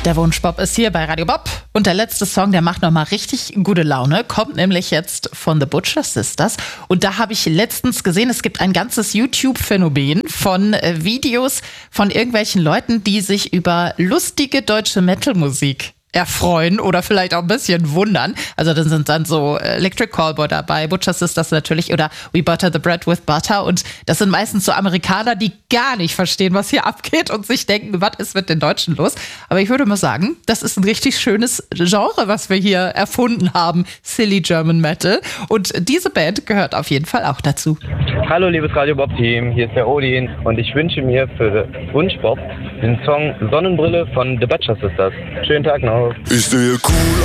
Der Wunschbop ist hier bei Radio Bob und der letzte Song, der macht nochmal richtig gute Laune, kommt nämlich jetzt von The Butcher Sisters und da habe ich letztens gesehen, es gibt ein ganzes YouTube-Phänomen von Videos von irgendwelchen Leuten, die sich über lustige deutsche Metal-Musik erfreuen oder vielleicht auch ein bisschen wundern. Also dann sind dann so Electric Callboy dabei, Butcher Sisters natürlich oder We Butter the Bread with Butter und das sind meistens so Amerikaner, die gar nicht verstehen, was hier abgeht und sich denken, was ist mit den Deutschen los? Aber ich würde mal sagen, das ist ein richtig schönes Genre, was wir hier erfunden haben, Silly German Metal und diese Band gehört auf jeden Fall auch dazu. Hallo liebes Radio Bob Team, hier ist der Odin und ich wünsche mir für Wunschbob den Song Sonnenbrille von The Butcher Sisters. Schönen Tag noch. Ich sehe cool